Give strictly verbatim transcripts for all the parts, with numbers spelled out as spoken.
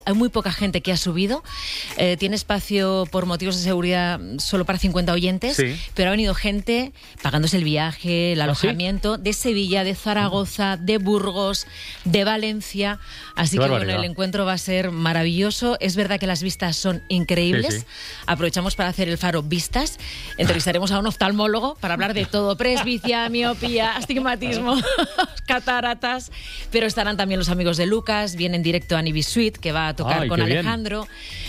Hay muy poca gente que ha subido, eh, tiene espacio por motivos de seguridad solo para cincuenta oyentes, sí. pero ha venido gente pagándose el viaje, el alojamiento, ¿Ah, sí? de Sevilla, de Zaragoza, de Burgos, de Valencia, así Qué que barbaridad. bueno, el encuentro va a ser maravilloso. Es verdad que las vistas son increíbles, sí, sí. aprovechamos para hacer el Faro Vistas, entrevistaremos a un oftalmólogo para hablar de todo, presbicia, miopía, astigmatismo, cataratas, pero estarán también los amigos de Lucas, viene en directo a Nibi Suite, que va a tocar Ay, con Alejandro.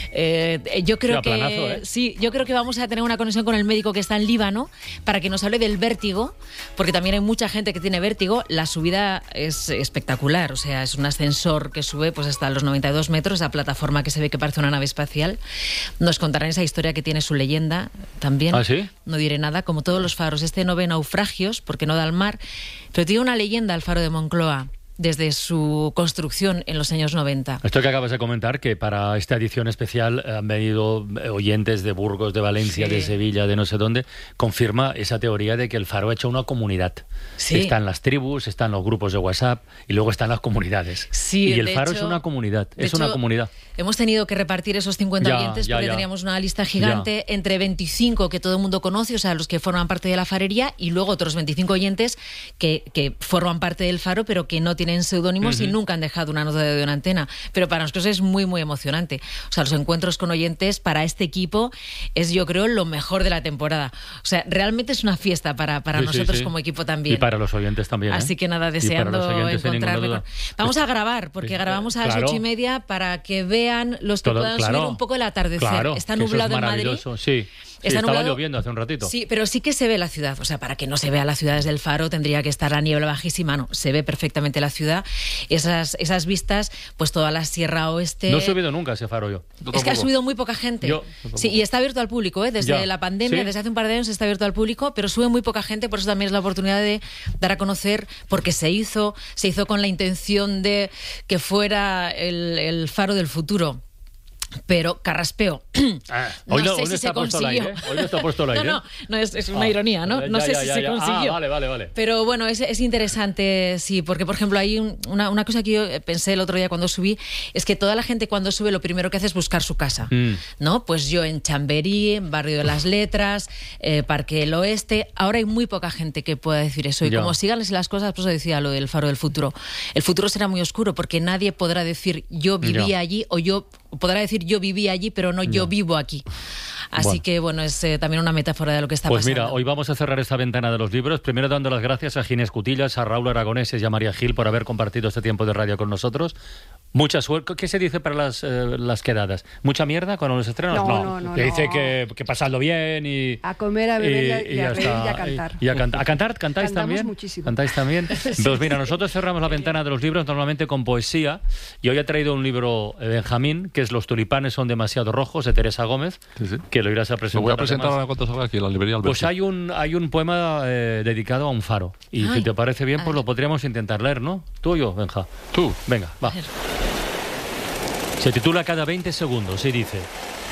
Eh, yo creo sí, que planazo, ¿eh? sí, yo creo que vamos a tener una conexión con el médico que está en Líbano para que nos hable del vértigo, porque también hay mucha gente que tiene vértigo. La subida es espectacular, o sea, es un ascensor que sube pues hasta los noventa y dos metros, esa plataforma que se ve que parece una nave espacial. Nos contarán esa historia que tiene su leyenda también. ¿Ah, sí? No diré nada, como todos los faros. Este no ve naufragios porque no da al mar, pero tiene una leyenda el faro de Moncloa desde su construcción en los años noventa. Esto que acabas de comentar, que para esta edición especial han venido oyentes de Burgos, de Valencia, sí. de Sevilla, de no sé dónde, confirma esa teoría de que el Faro ha hecho una comunidad. Sí. Están las tribus, están los grupos de WhatsApp y luego están las comunidades. Sí, y el Faro hecho, es una comunidad, es hecho, una comunidad. Hemos tenido que repartir esos cincuenta ya, oyentes ya, porque ya. teníamos una lista gigante, ya. entre veinticinco que todo el mundo conoce, o sea, los que forman parte de la farería, y luego otros veinticinco oyentes que, que forman parte del Faro, pero que no tienen seudónimos uh-huh. y nunca han dejado una nota de una antena. Pero para nosotros es muy, muy emocionante. O sea, los encuentros con oyentes para este equipo es, yo creo, lo mejor de la temporada. O sea, realmente es una fiesta para, para sí, nosotros sí, sí. como equipo también. Y para los oyentes también. ¿eh? Así que nada, deseando encontrarme con... Vamos a grabar, porque sí, grabamos a las claro. ocho y media para que vean los que Todo, puedan claro, subir un poco el atardecer. Claro, Está nublado es en Madrid. Sí, sí Está estaba nublado, lloviendo hace un ratito. Sí, pero sí que se ve la ciudad. O sea, para que no se vea la ciudad desde el Faro tendría que estar la niebla bajísima. No, se ve perfectamente la ciudad. Esas, esas vistas, pues toda la Sierra Oeste. No he subido nunca ese Faro yo. yo es que ha subido muy poca gente. Yo, sí, y está abierto al público, ¿eh? Desde ya. la pandemia, ¿Sí? desde hace un par de años está abierto al público, pero sube muy poca gente, por eso también es la oportunidad de dar a conocer, porque se hizo, se hizo con la intención de que fuera el, el Faro del futuro. Pero carraspeo. Ah, no hoy no, sé hoy si no se está puesto consiguió. el aire. Hoy no está puesto el aire. No, no, no es, es una ah, ironía, ¿no? No ya, sé ya, si ya, se ya. consiguió. Ah, vale, vale, vale. Pero bueno, es, es interesante, sí, porque por ejemplo hay un, una, una cosa que yo pensé el otro día cuando subí, es que toda la gente cuando sube lo primero que hace es buscar su casa, mm. ¿no? Pues yo en Chamberí, en Barrio de las Letras, eh, Parque del Oeste, ahora hay muy poca gente que pueda decir eso. Y ya. como sigan las cosas, pues decía lo del Faro del futuro. El futuro será muy oscuro porque nadie podrá decir yo vivía ya. allí, o yo podrá decir yo viví allí, pero no yo ya. vivo aquí. Así bueno. que, bueno, es eh, también una metáfora de lo que está pues pasando. Pues mira, hoy vamos a cerrar esta ventana de los libros, primero dando las gracias a Ginés Cutillas, a Raúl Aragoneses y a María Gil por haber compartido este tiempo de radio con nosotros. Mucha suerte. ¿Qué se dice para las, eh, las quedadas? ¿Mucha mierda cuando los estrenos? No, no, no. Que no. dice que, que pasadlo bien y... A comer, a beber y, y, y, a, reír y a cantar. Y, y a, can a cantar, ¿cantáis Cantamos también? Muchísimo. ¿Cantáis también? Sí. Pues mira, nosotros cerramos la ventana de los libros normalmente con poesía, y hoy he traído un libro de Benjamín, que es Los tulipanes son demasiado rojos, de Teresa Gómez, sí, sí. que lo irás a presentar. Lo voy a presentar ahora cuando salga aquí en la librería Alberti. Pues hay un, hay un poema eh, dedicado a un faro, y Ay. si te parece bien, pues lo podríamos intentar leer, ¿no? ¿Tú o yo, Benja? Tú. Venga, va. Se titula Cada veinte segundos y dice: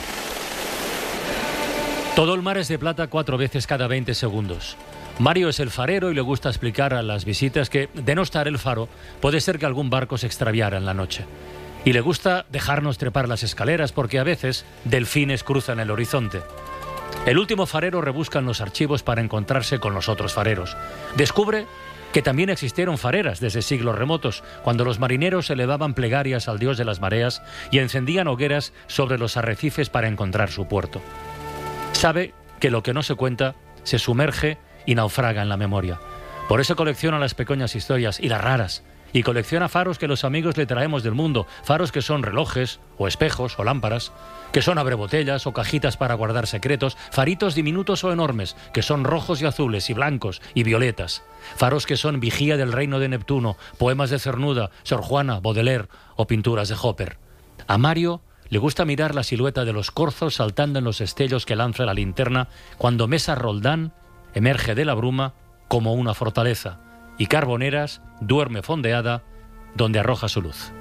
todo el mar es de plata cuatro veces cada veinte segundos. Mario es el farero y le gusta explicar a las visitas que, de no estar el faro, puede ser que algún barco se extraviara en la noche. Y le gusta dejarnos trepar las escaleras porque a veces delfines cruzan el horizonte. El último farero rebusca en los archivos para encontrarse con los otros fareros. Descubre que también existieron fareras desde siglos remotos, cuando los marineros elevaban plegarias al dios de las mareas y encendían hogueras sobre los arrecifes para encontrar su puerto. Sabe que lo que no se cuenta se sumerge y naufraga en la memoria. Por eso colecciona las pequeñas historias y las raras, y colecciona faros que los amigos le traemos del mundo, faros que son relojes, o espejos, o lámparas, que son abrebotellas o cajitas para guardar secretos, faritos diminutos o enormes, que son rojos y azules y blancos y violetas, faros que son vigía del reino de Neptuno, poemas de Cernuda, Sor Juana, Baudelaire o pinturas de Hopper. A Mario le gusta mirar la silueta de los corzos saltando en los destellos que lanza la linterna cuando Mesa Roldán emerge de la bruma como una fortaleza y Carboneras duerme fondeada donde arroja su luz.